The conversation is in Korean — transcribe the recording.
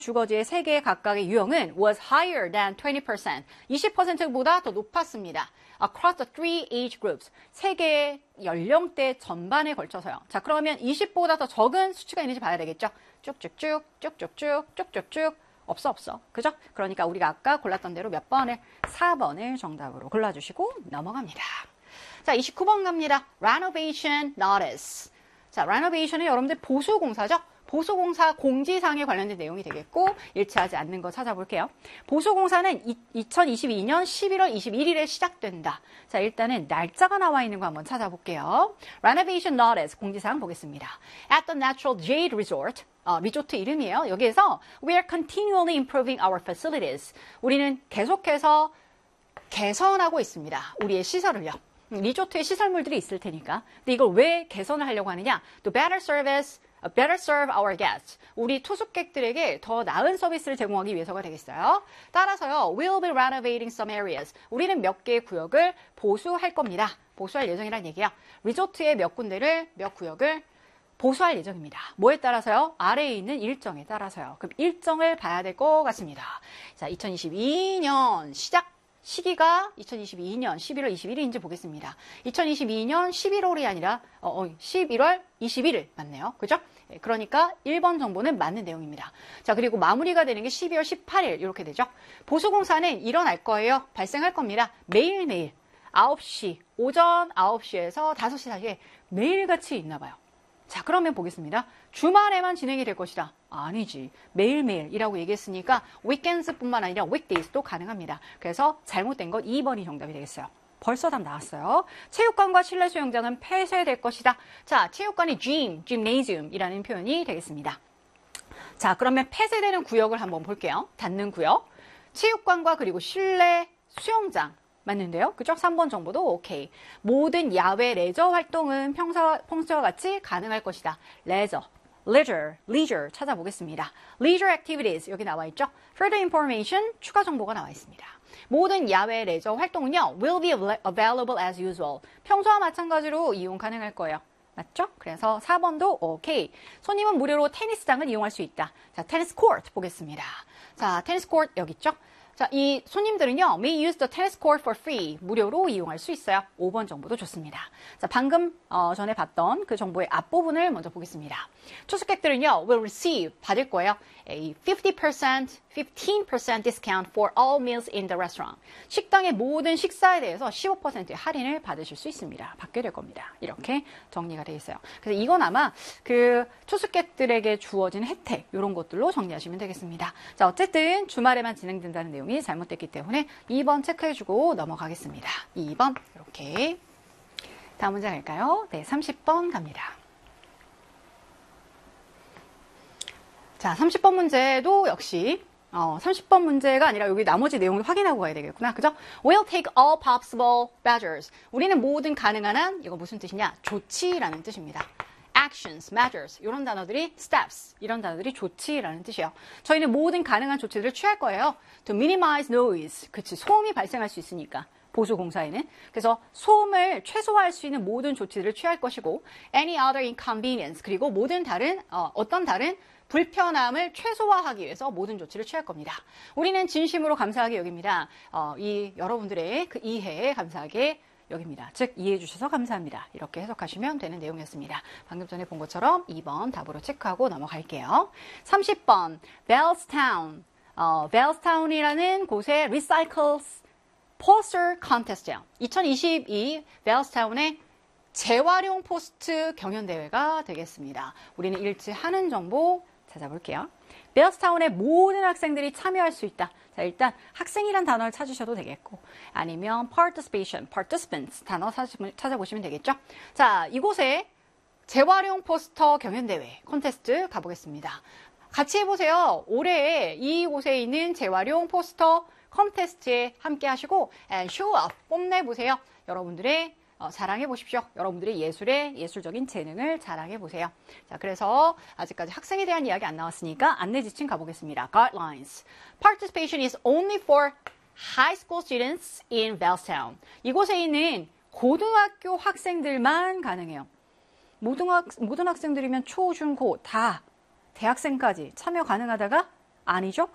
주거지의 3개 각각의 유형은 was higher than 20%. 20%보다 더 높았습니다. Across the 3 age groups. 3개의 연령대 전반에 걸쳐서요. 자, 그러면 20보다 더 적은 수치가 있는지 봐야 되겠죠? 쭉쭉쭉, 쭉쭉쭉, 쭉쭉쭉. 없어. 그죠? 그러니까 우리가 아까 골랐던 대로 몇 번을? 4번을 정답으로 골라주시고 넘어갑니다. 자, 29번 갑니다. Renovation notice. 자, renovation은 여러분들 보수공사죠? 보수공사 공지사항에 관련된 내용이 되겠고 일치하지 않는 거 찾아볼게요. 보수공사는 2022년 11월 21일에 시작된다. 자, 일단은 날짜가 나와 있는 거 한번 찾아볼게요. Renovation notice 공지사항 보겠습니다. At the Natural Jade Resort 리조트 이름이에요. 여기에서 We are continually improving our facilities. 우리는 계속해서 개선하고 있습니다. 우리의 시설을요. 리조트에 시설물들이 있을 테니까. 근데 이걸 왜 개선을 하려고 하느냐? To better serve our guests. 우리 투숙객들에게 더 나은 서비스를 제공하기 위해서가 되겠어요. 따라서요, we'll be renovating some areas. 우리는 몇 개의 구역을 보수할 겁니다. 보수할 예정이란 얘기야. 리조트의 몇 구역을 보수할 예정입니다. 뭐에 따라서요? 아래에 있는 일정에 따라서요. 그럼 일정을 봐야 될 것 같습니다. 자, 2022년 시기가 2022년 11월 21일인지 보겠습니다. 2022년 11월이 아니라 11월 21일 맞네요. 그죠? 그러니까 1번 정보는 맞는 내용입니다. 자, 그리고 마무리가 되는 게 12월 18일 이렇게 되죠. 보수공사는 일어날 거예요. 발생할 겁니다. 매일매일 9시, 오전 9시에서 5시 사이에 매일같이 있나 봐요. 자, 그러면 보겠습니다. 주말에만 진행이 될 것이다. 아니지. 매일매일이라고 얘기했으니까 weekends뿐만 아니라 weekdays도 가능합니다. 그래서 잘못된 것 2번이 정답이 되겠어요. 벌써 답 나왔어요. 체육관과 실내 수영장은 폐쇄될 것이다. 자, 체육관이 gymnasium이라는 표현이 되겠습니다. 자, 그러면 폐쇄되는 구역을 한번 볼게요. 닫는 구역. 체육관과 그리고 실내 수영장. 맞는데요? 그죠? 3번 정보도 오케이. 모든 야외 레저 활동은 평소와 같이 가능할 것이다. leisure 찾아보겠습니다. leisure activities 여기 나와 있죠? further information 추가 정보가 나와 있습니다. 모든 야외 레저 활동은요 will be available as usual. 평소와 마찬가지로 이용 가능할 거예요. 맞죠? 그래서 4번도 오케이. 손님은 무료로 테니스장을 이용할 수 있다. 자, 테니스 코트 보겠습니다. 자, 테니스 코트 여기 있죠? 자, 이 손님들은요, may use the tennis court for free. 무료로 이용할 수 있어요. 5번 정보도 좋습니다. 자, 방금 전에 봤던 그 정보의 앞부분을 먼저 보겠습니다. 투숙객들은요, will receive, 받을 거예요. A 15% discount for all meals in the restaurant. 식당의 모든 식사에 대해서 15%의 할인을 받으실 수 있습니다. 받게 될 겁니다. 이렇게 정리가 되어 있어요. 그래서 이건 아마 그 투숙객들에게 주어진 혜택, 이런 것들로 정리하시면 되겠습니다. 자, 어쨌든 주말에만 진행된다는 내용이 잘못됐기 때문에 2번 체크해주고 넘어가겠습니다. 2번 이렇게. 다음 문제 갈까요? 네, 30번 갑니다. 자, 30번 문제도 역시 30번 문제가 아니라 여기 나머지 내용을 확인하고 가야 되겠구나. 그죠? We'll take all possible measures. 우리는 모든 가능한 한, 이거 무슨 뜻이냐? 조치라는 뜻입니다. actions, measures, 이런 단어들이 steps, 이런 단어들이 조치라는 뜻이에요. 저희는 모든 가능한 조치들을 취할 거예요. To minimize noise. 그치, 소음이 발생할 수 있으니까. 보수공사에는. 그래서 소음을 최소화할 수 있는 모든 조치들을 취할 것이고 any other inconvenience. 그리고 모든 어떤 다른 불편함을 최소화하기 위해서 모든 조치를 취할 겁니다. 우리는 진심으로 감사하게 여깁니다. 이 여러분들의 그 이해에 감사하게 여깁니다. 즉 이해해 주셔서 감사합니다. 이렇게 해석하시면 되는 내용이었습니다. 방금 전에 본 것처럼 2번 답으로 체크하고 넘어갈게요. 30번 Bellstown. Bellstown이라는 곳의 Recycles Poster Contest예요. 2022 Bellstown의 재활용 포스트 경연대회가 되겠습니다. 우리는 일치하는 정보 찾아볼게요. 베어스타운의 모든 학생들이 참여할 수 있다. 자, 일단 학생이란 단어를 찾으셔도 되겠고 아니면 participants 단어 찾아보시면 되겠죠. 자, 이곳에 재활용 포스터 경연대회 콘테스트 가보겠습니다. 같이 해보세요. 올해 이곳에 있는 재활용 포스터 콘테스트에 함께 하시고 and show up 뽐내보세요. 여러분들의 자랑해 보십시오. 여러분들의 예술적인 재능을 자랑해 보세요. 자, 그래서 아직까지 학생에 대한 이야기 안 나왔으니까 안내 지침 가보겠습니다. Guidelines. Participation is only for high school students in Bellstown. 이곳에 있는 고등학교 학생들만 가능해요. 모든 학생들이면 초, 중, 고 다 대학생까지 참여 가능하다가 아니죠?